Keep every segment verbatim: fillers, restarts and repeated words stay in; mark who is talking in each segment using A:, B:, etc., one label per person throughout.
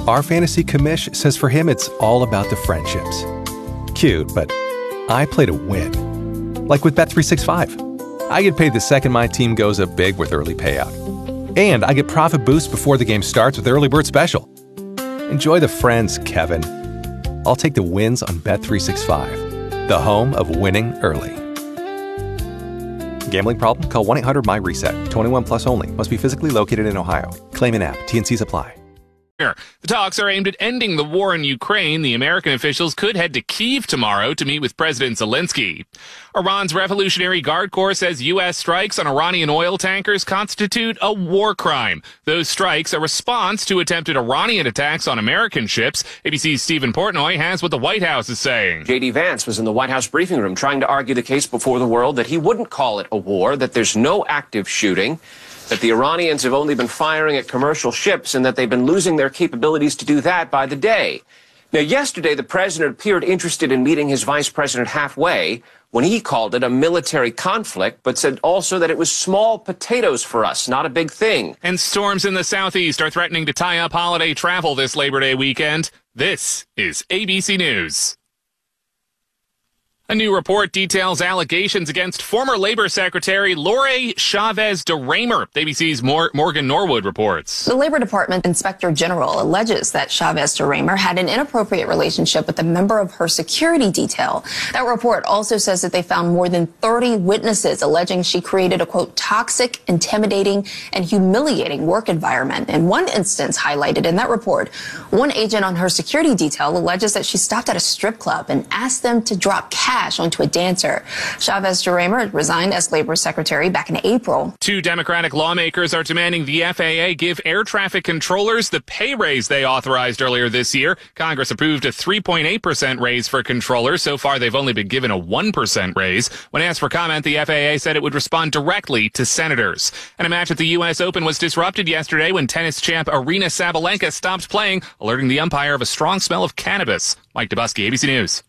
A: Our fantasy commish says for him it's all about the friendships. Cute, but I play to win. Like with Bet three sixty-five. I get paid the second my team goes up big with early payout. And I get profit boost before the game starts with Early Bird Special. Enjoy the friends, Kevin. I'll take the wins on Bet three sixty-five, the home of winning early. Gambling problem? Call one eight hundred M Y reset. twenty-one plus only. Must be physically located in Ohio. Claim in app. T N Cs apply.
B: The talks are aimed at ending the war in Ukraine. The American officials could head to Kyiv tomorrow to meet with President Zelensky. Iran's Revolutionary Guard Corps says U S strikes on Iranian oil tankers constitute a war crime. Those strikes a response to attempted Iranian attacks on American ships. A B C's Stephen Portnoy has what the White House is saying.
C: J D Vance was in the White House briefing room trying to argue the case before the world that he wouldn't call it a war, that there's no active shooting, that the Iranians have only been firing at commercial ships and that they've been losing their capabilities to do that by the day. Now, yesterday, the president appeared interested in meeting his vice president halfway when he called it a military conflict, but said also that it was small potatoes for us, not a big thing.
B: And storms in the southeast are threatening to tie up holiday travel this Labor Day weekend. This is A B C News. A new report details allegations against former Labor Secretary Lori Chavez de Raymer. A B C's Mor- Morgan Norwood reports.
D: The Labor Department Inspector General alleges that Chavez de Raymer had an inappropriate relationship with a member of her security detail. That report also says that they found more than thirty witnesses alleging she created a, quote, toxic, intimidating, and humiliating work environment. In one instance highlighted in that report, one agent on her security detail alleges that she stopped at a strip club and asked them to drop cash onto a dancer. Chavez de Raymer resigned as Labor Secretary back in April.
B: Two Democratic lawmakers are demanding the F A A give air traffic controllers the pay raise they authorized earlier this year. Congress approved a three point eight percent raise for controllers. So far, they've only been given a one percent raise. When asked for comment, the F A A said it would respond directly to senators. And a match at the U S Open was disrupted yesterday when tennis champ Aryna Sabalenka stopped playing, alerting the umpire of a strong smell of cannabis. Mike Dubusky, A B C News.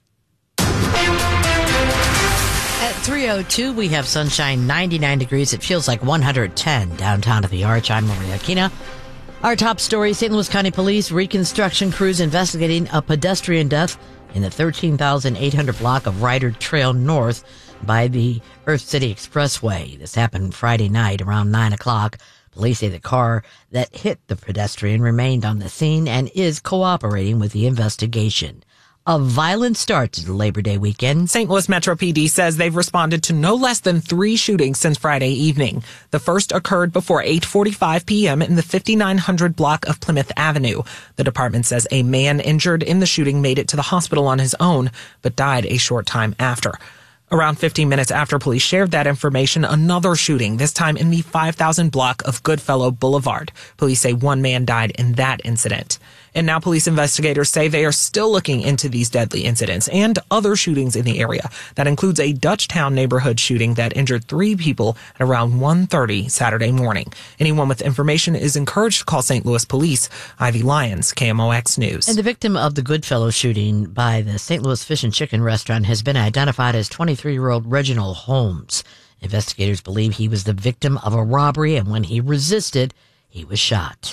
E: At three oh two, we have sunshine, ninety-nine degrees. It feels like one hundred ten downtown at the Arch. I'm Maria Aquina. Our top story, Saint Louis County Police reconstruction crews investigating a pedestrian death in the thirteen thousand eight hundred block of Ryder Trail North by the Earth City Expressway. This happened Friday night around nine o'clock. Police say the car that hit the pedestrian remained on the scene and is cooperating with the investigation. A violent start to the Labor Day weekend.
F: Saint Louis Metro P D says they've responded to no less than three shootings since Friday evening. The first occurred before eight forty-five p.m. in the fifty-nine hundred block of Plymouth Avenue. The department says a man injured in the shooting made it to the hospital on his own, but died a short time after. Around fifteen minutes after police shared that information, another shooting, this time in the five thousand block of Goodfellow Boulevard. Police say one man died in that incident. And now police investigators say they are still looking into these deadly incidents and other shootings in the area. That includes a Dutchtown neighborhood shooting that injured three people at around one thirty Saturday morning. Anyone with information is encouraged to call Saint Louis Police. Ivy Lyons, K M O X News.
E: And the victim of the Goodfellow shooting by the Saint Louis Fish and Chicken restaurant has been identified as twenty-three-year-old Reginald Holmes. Investigators believe he was the victim of a robbery, and when he resisted, he was shot.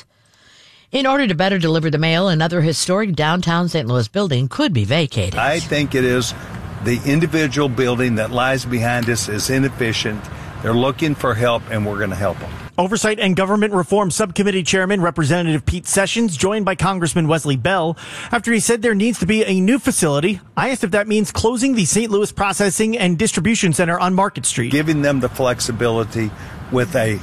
E: In order to better deliver the mail, another historic downtown Saint Louis building could be vacated.
G: I think it is the individual building that lies behind us is inefficient. They're looking for help, and we're going to help them.
H: Oversight and Government Reform Subcommittee Chairman Representative Pete Sessions joined by Congressman Wesley Bell after he said there needs to be a new facility. I asked if that means closing the Saint Louis Processing and Distribution Center on Market Street.
G: Giving them the flexibility with a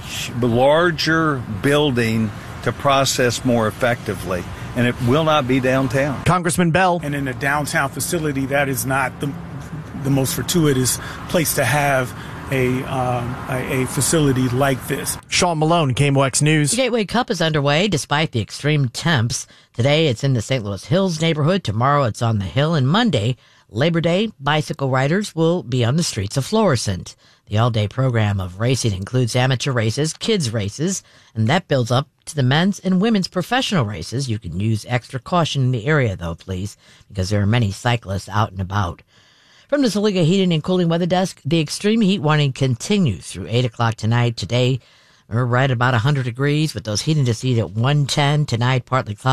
G: larger building to process more effectively, and it will not be downtown.
H: Congressman Bell.
I: And in a downtown facility, that is not the, the most fortuitous place to have a, um, a a facility like this.
H: Sean Malone, K M O X News.
E: The Gateway Cup is underway despite the extreme temps. Today it's in the Saint Louis Hills neighborhood. Tomorrow it's on the Hill. And Monday, Labor Day, bicycle riders will be on the streets of Florissant. The all-day program of racing includes amateur races, kids races, and that builds up to the men's and women's professional races. You can use extra caution in the area, though, please, because there are many cyclists out and about. From the Saliga Heating and Cooling Weather Desk, the extreme heat warning continues through eight o'clock tonight. Today, we're right about one hundred degrees with those heat indices at one ten. Tonight, partly cloudy.